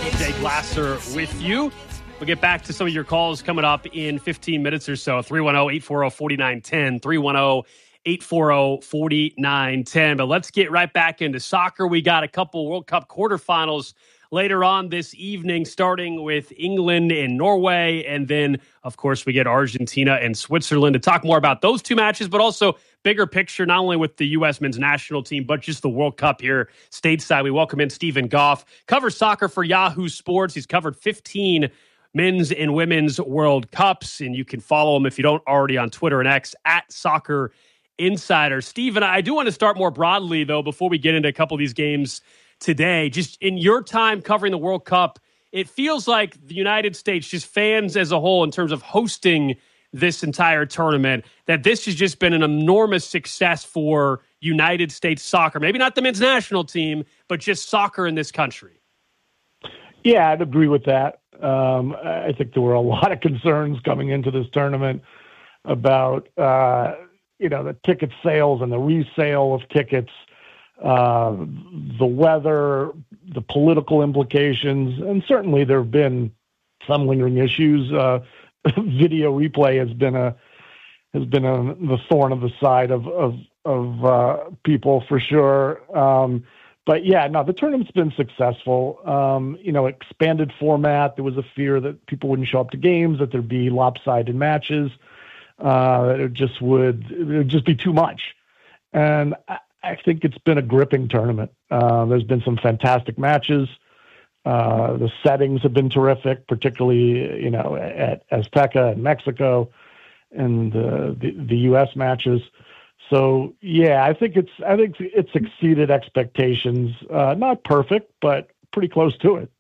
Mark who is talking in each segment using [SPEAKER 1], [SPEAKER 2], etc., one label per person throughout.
[SPEAKER 1] Jay Glasser with you. We'll get back to some of your calls coming up in 15 minutes or so. 310-840-4910, 310-840-4910. But let's get right back into soccer. We got a couple World Cup quarterfinals later on this evening, starting with England and Norway. And then, of course, we get Argentina and Switzerland to talk more about those two matches, but also bigger picture, not only with the U.S. men's national team, but just the World Cup here stateside. We welcome in Stephen Goff, covers soccer for Yahoo Sports. He's covered 15 men's and women's World Cups, and you can follow him if you don't already on Twitter and X at Soccer Insider. Stephen, I do want to start more broadly, though, before we get into a couple of these games today. Just in your time covering the World Cup, it feels like the United States, just fans as a whole, in terms of hosting this entire tournament, that this has just been an enormous success for United States soccer. Maybe not the men's national team, but just soccer in this country.
[SPEAKER 2] Yeah, I'd agree with that. I think there were a lot of concerns coming into this tournament about, the ticket sales and the resale of tickets, the weather, the political implications, and certainly there have been some lingering issues. Video replay has been the thorn of the side of people for sure. But yeah, no, the tournament's been successwill. Expanded format. There was a fear that people wouldn't show up to games, that there'd be lopsided matches. It would just be too much. And I think it's been a gripping tournament. There's been some fantastic matches. The settings have been terrific, particularly, at Azteca in Mexico and the U.S. matches. So yeah, I think it's exceeded expectations. Not perfect, but pretty close to it.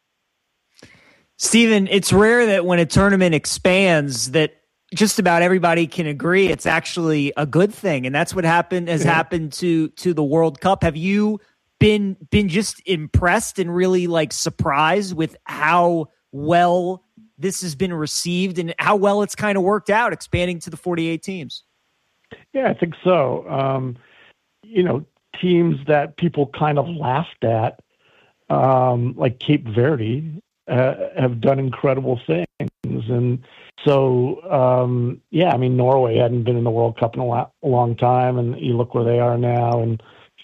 [SPEAKER 3] Stephen, it's rare that when a tournament expands that just about everybody can agree it's actually a good thing, and that's what happened to the World Cup. Have you been just impressed and really surprised with how well this has been received and how well it's kind of worked out, expanding to the 48 teams?
[SPEAKER 2] Yeah, I think so. Teams that people kind of laughed at, like Cape Verde, have done incredible things. And so, Norway hadn't been in the World Cup in a long time, and you look where they are now. And,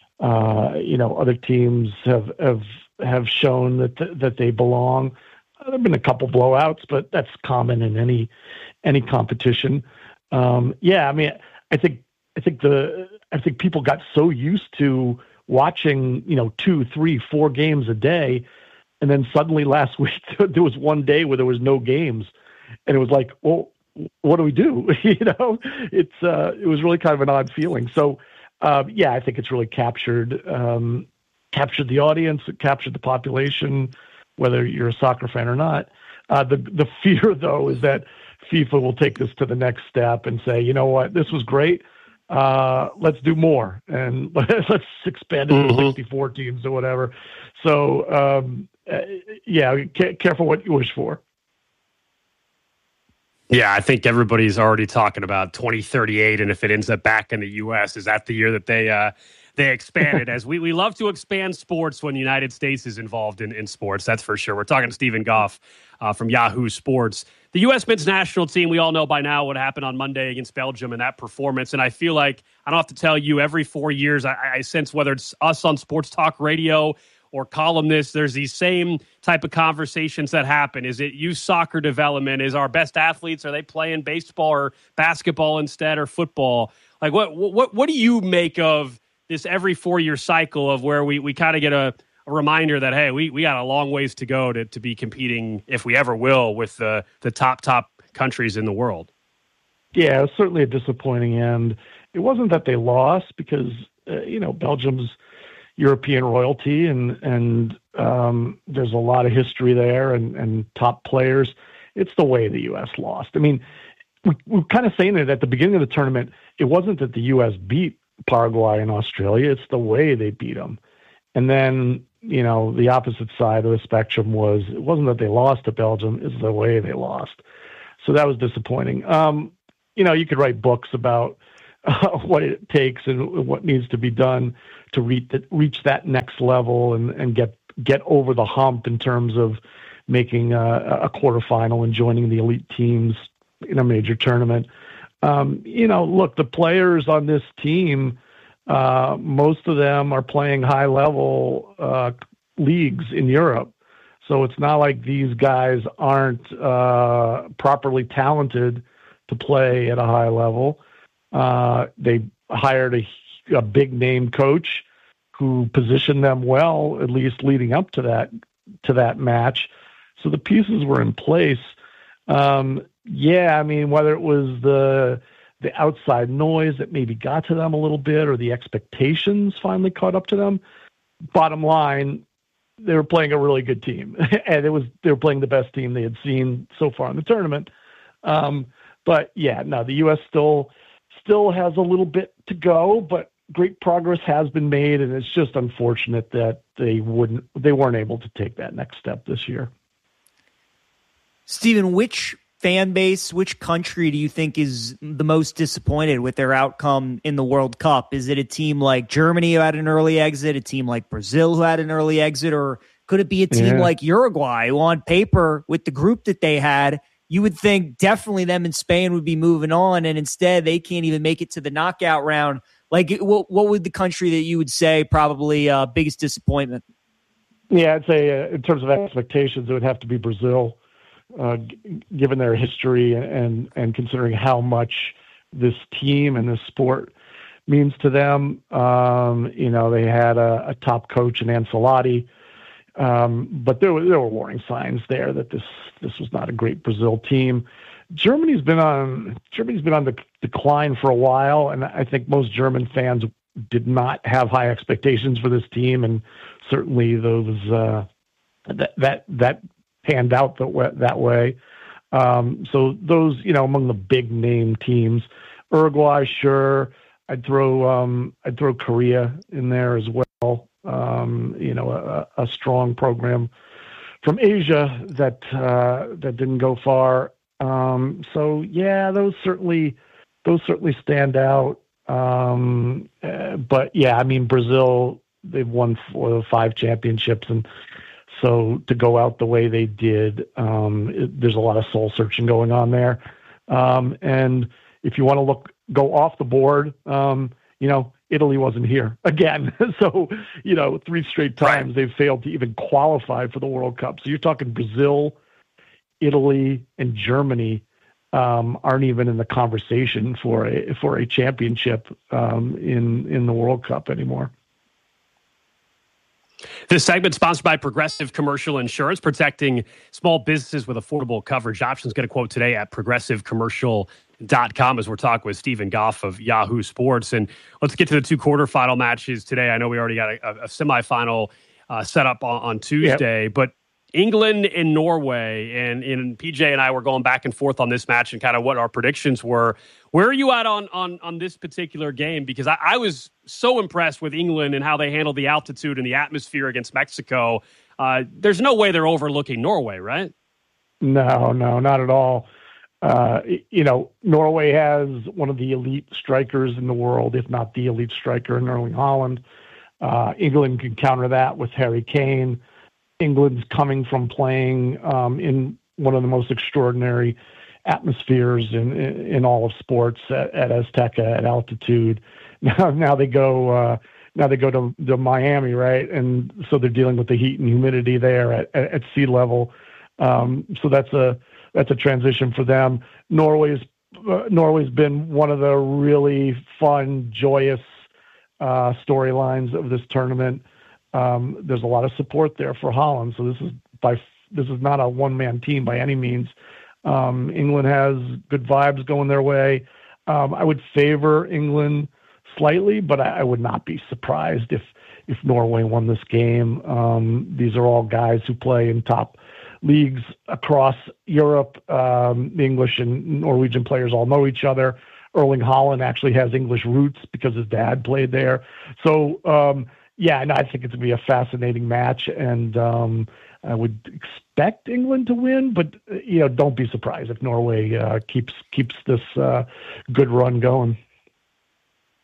[SPEAKER 2] other teams have shown that they belong. There have been a couple blowouts, but that's common in any competition. I think people got so used to watching, 2, 3, 4 games a day. And then suddenly last week there was one day where there was no games, and it was like, well, what do we do? It was really kind of an odd feeling. So, I think it's really captured the audience, it captured the population, whether you're a soccer fan or not. The fear, though, is that FIFA will take this to the next step and say, you know what, this was great. Let's do more, and let's expand it to 64 teams or whatever. So, careful what you wish for.
[SPEAKER 1] Yeah, I think everybody's already talking about 2038, and if it ends up back in the U.S., is that the year that they expanded? As we love to expand sports when the United States is involved in sports, that's for sure. We're talking to Stephen Goff from Yahoo Sports. The U.S. men's national team, we all know by now what happened on Monday against Belgium and that performance, and I feel like, I don't have to tell you, every 4 years I sense, whether it's us on Sports Talk Radio or columnists, there's these same type of conversations that happen. Is it youth soccer development? Is our best athletes, are they playing baseball or basketball instead, or football? Like, what do you make of this every 4-year cycle of where we kind of get a reminder that, hey, we got a long ways to go to be competing, if we ever will, with the top countries in the world?
[SPEAKER 2] Yeah, it was certainly a disappointing end. It wasn't that they lost, because Belgium's European royalty, and there's a lot of history there and top players. It's the way the U.S. lost. I mean, we're kind of saying it at the beginning of the tournament. It wasn't that the U.S. beat Paraguay and Australia. It's the way they beat them. And then, the opposite side of the spectrum was, it wasn't that they lost to Belgium, it's the way they lost. So that was disappointing. You could write books about what it takes and what needs to be done to reach that next level and get get over the hump in terms of making a quarterfinal and joining the elite teams in a major tournament. Look, the players on this team, most of them are playing high level leagues in Europe. So it's not like these guys aren't properly talented to play at a high level. They hired a big name coach who positioned them well, at least leading up to that match. So the pieces were in place. Whether it was the outside noise that maybe got to them a little bit, or the expectations finally caught up to them, bottom line, they were playing a really good team, and they were playing the best team they had seen so far in the tournament. The U.S. still has a little bit to go, but great progress has been made, and it's just unfortunate that they weren't able to take that next step this year.
[SPEAKER 3] Stephen, which fan base, which country do you think is the most disappointed with their outcome in the World Cup? Is it a team like Germany who had an early exit, a team like Brazil who had an early exit, or could it be a team like Uruguay who on paper with the group that they had, you would think definitely them and Spain would be moving on, and instead they can't even make it to the knockout round? Like, what would the country that you would say probably biggest disappointment?
[SPEAKER 2] Yeah, I'd say in terms of expectations, it would have to be Brazil. Given their history and considering how much this team and this sport means to them. They had a top coach in Ancelotti, but there were warning signs there that this was not a great Brazil team. Germany's been on the decline for a while, and I think most German fans did not have high expectations for this team, and certainly those that panned out that way. So those, among the big name teams, Uruguay, sure. I'd throw Korea in there as well. A strong program from Asia that didn't go far. Those certainly stand out. Brazil, they've won 5 championships, and so to go out the way they did, there's a lot of soul searching going on there. And if you want to go off the board, Italy wasn't here again. So, 3 straight times they've failed to even qualify for the World Cup. So you're talking Brazil, Italy, and Germany aren't even in the conversation for a championship in the World Cup anymore.
[SPEAKER 1] This segment sponsored by Progressive Commercial Insurance, protecting small businesses with affordable coverage options. Get a quote today at progressivecommercial.com as we're talking with Stephen Goff of Yahoo Sports. And let's get to the 2 quarterfinal matches today. I know we already got a semifinal set up on Tuesday, but England and Norway, and PJ and I were going back and forth on this match and kind of what our predictions were. Where are you at on this particular game? Because I was so impressed with England and how they handled the altitude and the atmosphere against Mexico. There's no way they're overlooking Norway, right?
[SPEAKER 2] No, not at all. Norway has one of the elite strikers in the world, if not the elite striker in Erling Haaland. England can counter that with Harry Kane. England's coming from playing in one of the most extraordinary atmospheres in all of sports at Azteca at altitude. Now they go to Miami, right? And so they're dealing with the heat and humidity there at sea level. So that's a transition for them. Norway's been one of the really fun, joyous storylines of this tournament. There's a lot of support there for Haaland. So this is not a one-man team by any means. England has good vibes going their way. I would favor England slightly, but I would not be surprised if Norway won this game. These are all guys who play in top leagues across Europe. The English and Norwegian players all know each other. Erling Haaland actually has English roots because his dad played there. So, I think it's going to be a fascinating match, and I would expect England to win, but don't be surprised if Norway keeps this good run going.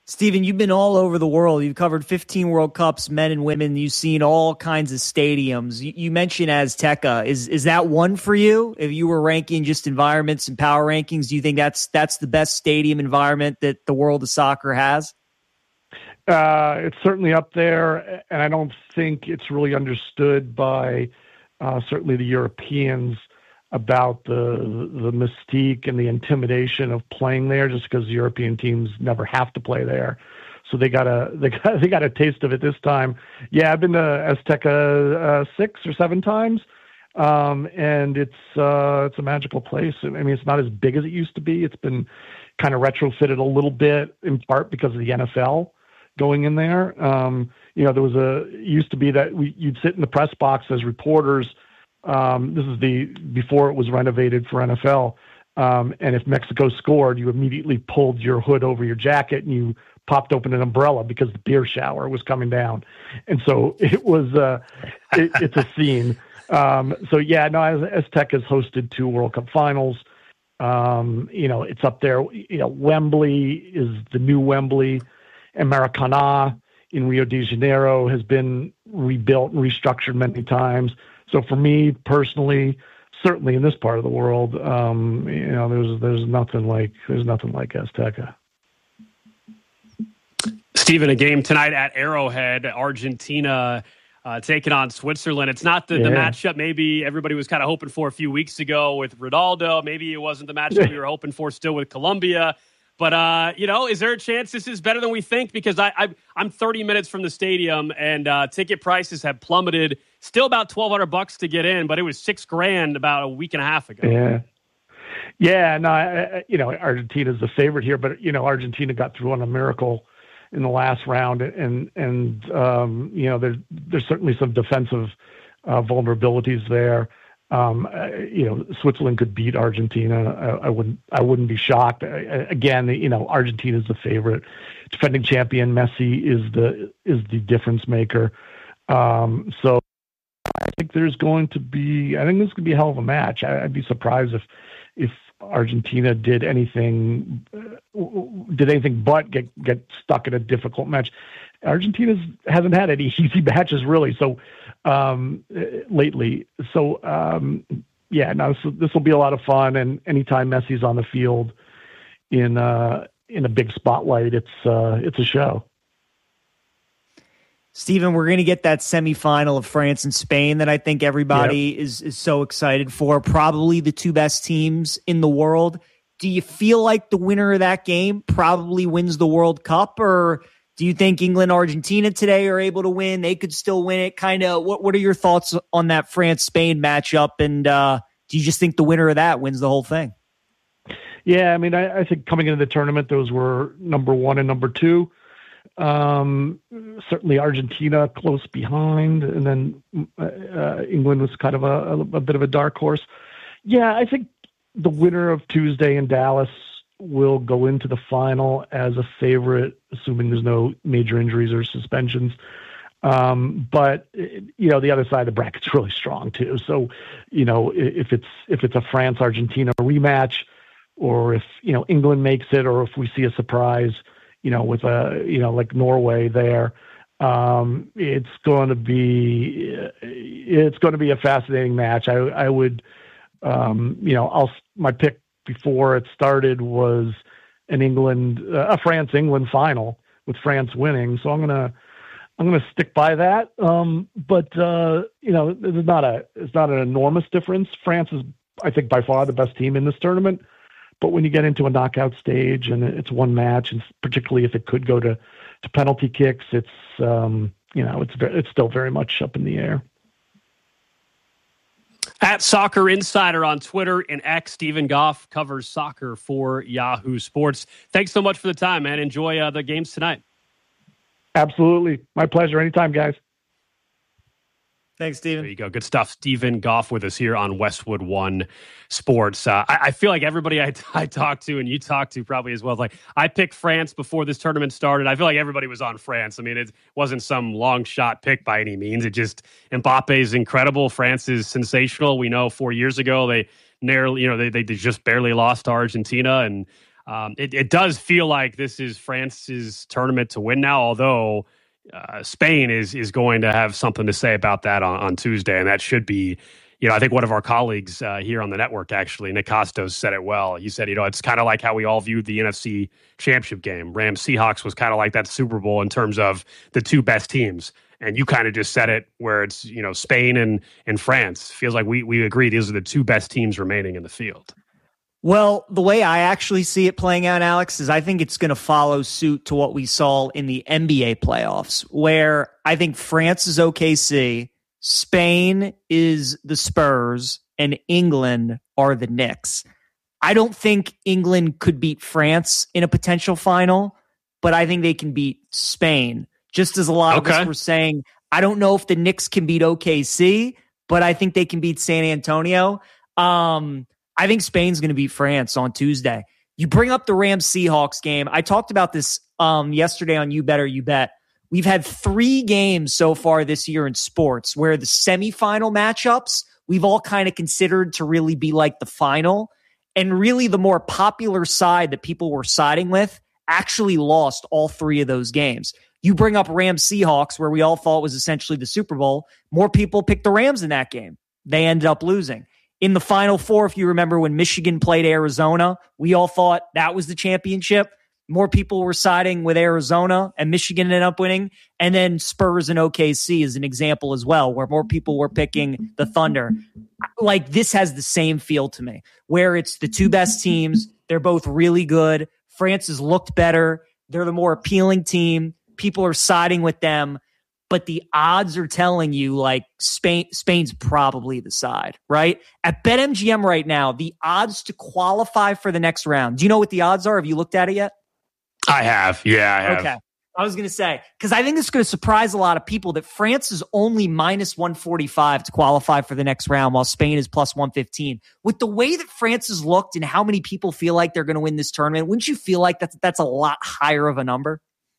[SPEAKER 3] Steven, you've been all over the world. You've covered 15 World Cups, men and women. You've seen all kinds of stadiums. You mentioned Azteca. Is that one for you? If you were ranking just environments and power rankings, do you think that's the best stadium environment that the world of soccer has?
[SPEAKER 2] It's certainly up there, and I don't think it's really understood by certainly the Europeans about the mystique and the intimidation of playing there, just because European teams never have to play there. So they got a taste of it this time. Yeah, I've been to Azteca 6 or 7 times, and it's a magical place. I mean, it's not as big as it used to be. It's been kind of retrofitted a little bit, in part because of the NFL going in there. There used to be that you'd sit in the press box as reporters. This is before it was renovated for NFL. And if Mexico scored, you immediately pulled your hood over your jacket and you popped open an umbrella because the beer shower was coming down. And so it was, it's a scene. Azteca has hosted 2 World Cup finals. It's up there. Wembley is the new Wembley, and Maracanã in Rio de Janeiro has been rebuilt and restructured many times. So for me personally, certainly in this part of the world, there's nothing like Azteca.
[SPEAKER 1] Steven, a game tonight at Arrowhead, Argentina taking on Switzerland. It's not the matchup maybe everybody was kind of hoping for a few weeks ago with Ronaldo. Maybe it wasn't the matchup we were hoping for still with Colombia. But, is there a chance this is better than we think? Because I'm 30 minutes from the stadium, and ticket prices have plummeted. Still about $1,200 to get in, but it was $6,000 about a week and a half ago.
[SPEAKER 2] Yeah. No, Argentina's the favorite here, but Argentina got through on a miracle in the last round, and there's certainly some defensive vulnerabilities there. Switzerland could beat Argentina. I wouldn't be shocked. Again, Argentina's the favorite. Defending champion Messi is the difference maker. So I think this is going to be a hell of a match. I'd be surprised if Argentina did anything but get stuck in a difficult match. Argentina hasn't had any easy matches really. So lately. So this will be a lot of fun. And anytime Messi's on the field in a big spotlight, it's a show.
[SPEAKER 3] Steven, we're going to get that semifinal of France and Spain that I think everybody is so excited for. Probably the 2 best teams in the world. Do you feel like the winner of that game probably wins the World Cup, or do you think England, Argentina today are able to win? They could still win it. Kind of, what are your thoughts on that France-Spain matchup? And do you just think the winner of that wins the whole thing?
[SPEAKER 2] Yeah, I mean, I think coming into the tournament, those were number 1 and number 2. Certainly Argentina close behind, and then England was kind of a bit of a dark horse. Yeah, I think the winner of Tuesday in Dallas will go into the final as a favorite, assuming there's no major injuries or suspensions. But the other side of the bracket's really strong too. So, if it's a France-Argentina rematch, or if England makes it, or if we see a surprise, with like Norway there, it's going to be a fascinating match. I would, my pick before it started was a France-England final with France winning. So I'm gonna stick by that. But it's not an enormous difference. France is, I think, by far the best team in this tournament. But when you get into a knockout stage and it's one match, and particularly if it could go to penalty kicks, it's still very much up in the air.
[SPEAKER 1] At Soccer Insider on Twitter and X, Steven Goff covers soccer for Yahoo Sports. Thanks so much for the time, man. Enjoy the games tonight.
[SPEAKER 2] Absolutely. My pleasure. Anytime, guys.
[SPEAKER 3] Thanks, Steven.
[SPEAKER 1] There you go. Good stuff. Steven Goff with us here on Westwood One Sports. I feel like everybody I talked to and you talked to probably as well. Like, I picked France before this tournament started. I feel like everybody was on France. I mean, it wasn't some long shot pick by any means. Mbappe is incredible. France is sensational. We know 4 years ago they narrowly, they just barely lost to Argentina, and it does feel like this is France's tournament to win now, although Spain is going to have something to say about that on Tuesday, and that should be, I think one of our colleagues here on the network, actually, Nick Costos, said it well. He said, it's kind of like how we all viewed the NFC Championship game. Rams-Seahawks was kind of like that Super Bowl in terms of the two best teams. And you kind of just said it where it's, Spain and France. Feels like we agree these are the two best teams remaining in the field.
[SPEAKER 3] Well, the way I actually see it playing out, Alex, is I think it's going to follow suit to what we saw in the NBA playoffs, where I think France is OKC, Spain is the Spurs, and England are the Knicks. I don't think England could beat France in a potential final, but I think they can beat Spain. Just as a lot of us were saying, I don't know if the Knicks can beat OKC, but I think they can beat San Antonio. I think Spain's going to beat France on Tuesday. You bring up the Rams-Seahawks game. I talked about this yesterday on You Bet or You Bet. We've had 3 games so far this year in sports where the semifinal matchups we've all kind of considered to really be like the final. And really the more popular side that people were siding with actually lost all 3 of those games. You bring up Rams-Seahawks, where we all thought was essentially the Super Bowl. More people picked the Rams in that game. They ended up losing. In the Final Four, if you remember when Michigan played Arizona, we all thought that was the championship. More people were siding with Arizona, and Michigan ended up winning. And then Spurs and OKC is an example as well, where more people were picking the Thunder. Like, this has the same feel to me, where it's the two best teams. They're both really good. France has looked better. They're the more appealing team. People are siding with them. But the odds are telling you, like, Spain's probably the side, right? At BetMGM right now, the odds to qualify for the next round. Do you know what the odds are? Have you looked at it yet?
[SPEAKER 1] I have. Yeah, I have.
[SPEAKER 3] Okay. I was going to say, because I think this is going to surprise a lot of people that France is only minus 145 to qualify for the next round, while Spain is plus 115. With the way that France has looked and how many people feel like they're going to win this tournament, wouldn't you feel like that's a lot higher of a number?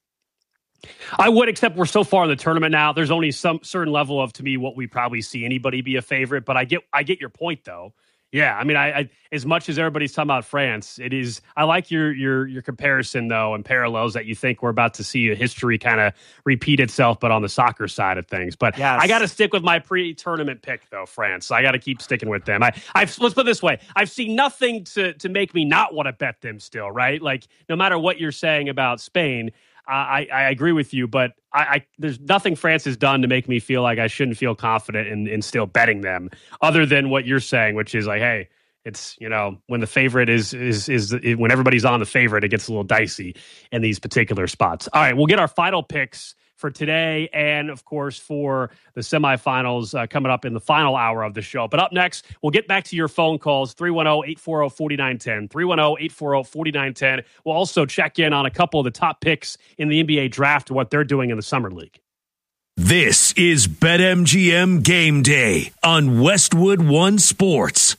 [SPEAKER 1] I would, except we're so far in the tournament now. There's only some certain level of, to me, what we probably see anybody be a favorite. But I get your point, though. Yeah, I mean, I as much as everybody's talking about France, it is. I like your comparison though, and parallels that you think we're about to see a history kind of repeat itself, but on the soccer side of things. But yes. I got to stick with my pre-tournament pick though, France. I got to keep sticking with them. Let's put it this way: I've seen nothing to make me not want to bet them still. Right? Like no matter what you're saying about Spain. I agree with you, but there's nothing France has done to make me feel like I shouldn't feel confident in still betting them, other than what you're saying, which is like, hey, it's when the favorite is when everybody's on the favorite, it gets a little dicey in these particular spots. All right, we'll get our final picks for today, and of course for the semifinals coming up in the final hour of the show. But up next, we'll get back to your phone calls, 310-840-4910, 310-840-4910. We'll also check in on a couple of the top picks in the NBA draft and what they're doing in the Summer League.
[SPEAKER 4] This is BetMGM Game Day on Westwood One Sports.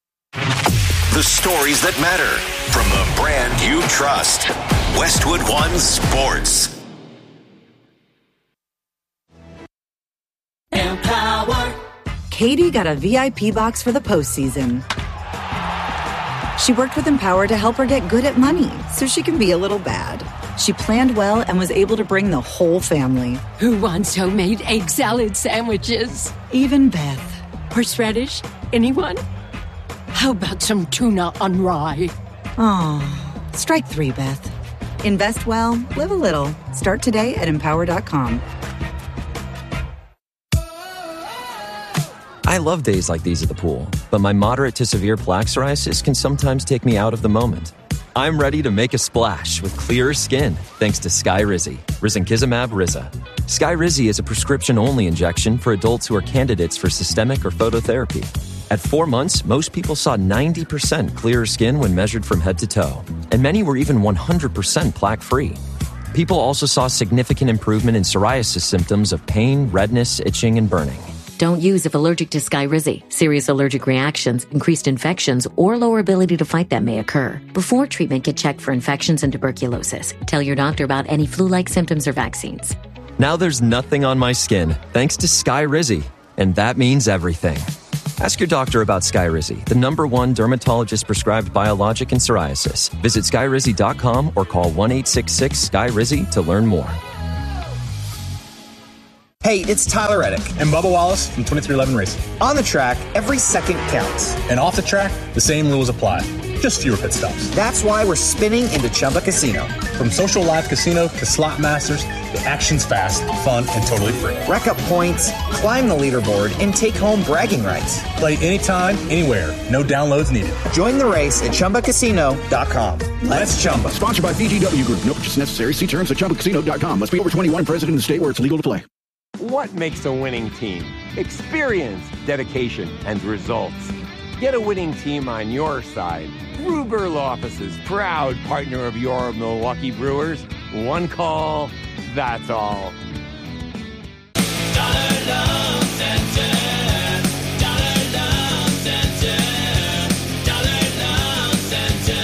[SPEAKER 5] The stories that matter from the brand you trust. Westwood One Sports.
[SPEAKER 6] Empower. Katie got a VIP box for the postseason. She worked with Empower to help her get good at money so she can be a little bad. She planned well and was able to bring the whole family.
[SPEAKER 7] Who wants homemade egg salad sandwiches?
[SPEAKER 6] Even Beth.
[SPEAKER 7] Horseradish? Anyone? How about some tuna on rye?
[SPEAKER 6] Oh, strike 3, Beth. Invest well, live a little. Start today at Empower.com.
[SPEAKER 8] I love days like these at the pool, but my moderate to severe plaque psoriasis can sometimes take me out of the moment. I'm ready to make a splash with clearer skin thanks to Skyrizi, risankizumab Riza. Skyrizi is a prescription-only injection for adults who are candidates for systemic or phototherapy. At 4 months, most people saw 90% clearer skin when measured from head to toe, and many were even 100% plaque-free. People also saw significant improvement in psoriasis symptoms of pain, redness, itching, and burning.
[SPEAKER 9] Don't use if allergic to Skyrizi. Serious allergic reactions, increased infections, or lower ability to fight them may occur. Before treatment, get checked for infections and tuberculosis. Tell your doctor about any flu-like symptoms or vaccines.
[SPEAKER 8] Now there's nothing on my skin thanks to Skyrizi, and that means everything. Ask your doctor about Skyrizi, the #1 dermatologist-prescribed biologic in psoriasis. Visit Skyrizi.com or call 1-866-SKY-RIZZI to learn more.
[SPEAKER 10] Hey, it's Tyler Reddick
[SPEAKER 11] and Bubba Wallace from 2311 Racing.
[SPEAKER 10] On the track, every second counts.
[SPEAKER 11] And off the track, the same rules apply. Just fewer pit stops.
[SPEAKER 10] That's why we're spinning into Chumba Casino.
[SPEAKER 11] From social live casino to slot masters, the action's fast, fun, and totally free.
[SPEAKER 10] Rack up points, climb the leaderboard, and take home bragging rights.
[SPEAKER 11] Play anytime, anywhere. No downloads needed.
[SPEAKER 10] Join the race at ChumbaCasino.com. Let's Chumba.
[SPEAKER 12] Sponsored by VGW Group. No purchase necessary. See terms at ChumbaCasino.com. Must be over 21 and present in the state where it's legal to play.
[SPEAKER 13] What makes a winning team? Experience, dedication, and results. Get a winning team on your side. Ruberl Offices, proud partner of your Milwaukee Brewers. One call, that's all.
[SPEAKER 14] Dollar Loan Center. Dollar Loan Center. Dollar Loan Center.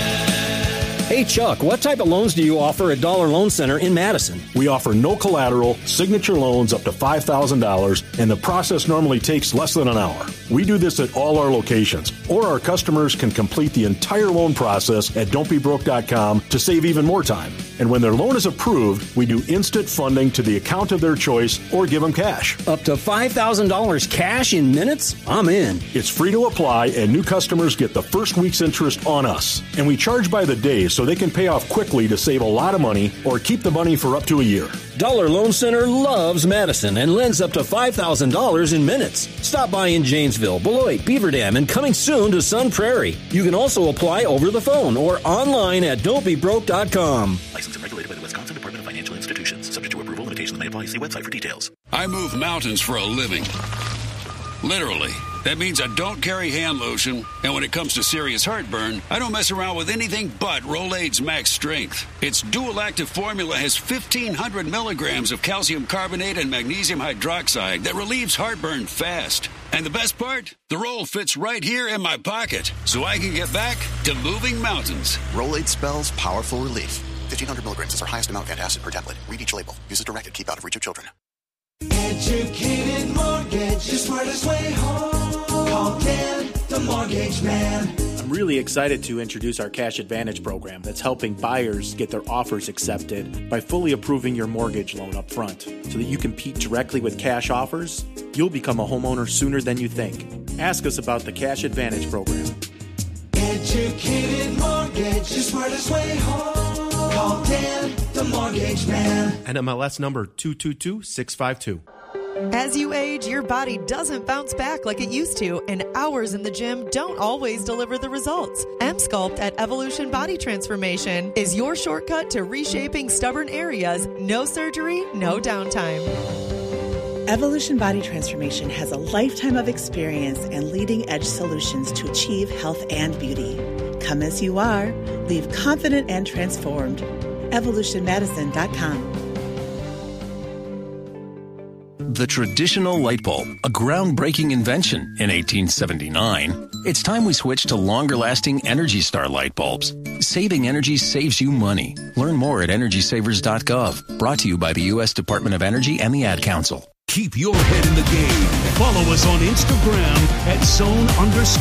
[SPEAKER 15] Hey, Chuck, what type of loans do you offer at Dollar Loan Center in Madison?
[SPEAKER 16] We offer no collateral, signature loans up to $5,000, and the process normally takes less than an hour. We do this at all our locations, or our customers can complete the entire loan process at don'tbebroke.com to save even more time. And when their loan is approved, we do instant funding to the account of their choice or give them cash.
[SPEAKER 15] Up to $5,000 cash in minutes? I'm in.
[SPEAKER 16] It's free to apply, and new customers get the first week's interest on us. And we charge by the day so they can pay off quickly to save a lot of money or keep the money for up to a year.
[SPEAKER 15] Dollar Loan Center loves Madison and lends up to $5,000 in minutes. Stop by in Janesville, Beloit, Beaver Dam, and coming soon to Sun Prairie. You can also apply over the phone or online at don'tbebroke.com.
[SPEAKER 17] Licensed and regulated by the Wisconsin Department of Financial Institutions. Subject to approval, limitations may apply. See website for details.
[SPEAKER 18] I move mountains for a living. Literally. That means I don't carry hand lotion, and when it comes to serious heartburn, I don't mess around with anything but Rolaids Max Strength. Its dual-active formula has 1,500 milligrams of calcium carbonate and magnesium hydroxide that relieves heartburn fast. And the best part? The roll fits right here in my pocket, so I can get back to moving mountains.
[SPEAKER 19] Rolaids spells powerful relief. 1,500 milligrams is our highest amount of antacid per tablet. Read each label. Use as directed. Keep out of reach of children.
[SPEAKER 14] Educated mortgage, your smartest way home. Call Dan, the mortgage man.
[SPEAKER 20] I'm really excited to introduce our Cash Advantage program that's helping buyers get their offers accepted by fully approving your mortgage loan up front. So that you compete directly with cash offers, you'll become a homeowner sooner than you think. Ask us about the Cash Advantage program.
[SPEAKER 14] Educated mortgage, your smartest way home. Call Dan, the mortgage man.
[SPEAKER 21] NMLS number 222652.
[SPEAKER 22] As you age, your body doesn't bounce back like it used to, and hours in the gym don't always deliver the results. M-Sculpt at Evolution Body Transformation is your shortcut to reshaping stubborn areas. No surgery, no downtime.
[SPEAKER 23] Evolution Body Transformation has a lifetime of experience and leading-edge solutions to achieve health and beauty. Come as you are. Leave confident and transformed. EvolutionMedicine.com.
[SPEAKER 24] The traditional light bulb, a groundbreaking invention in 1879. It's time we switch to longer-lasting Energy Star light bulbs. Saving energy saves you money. Learn more at EnergySavers.gov. Brought to you by the U.S. Department of Energy and the Ad Council.
[SPEAKER 4] Keep your head in the game. Follow us on Instagram at @zone_.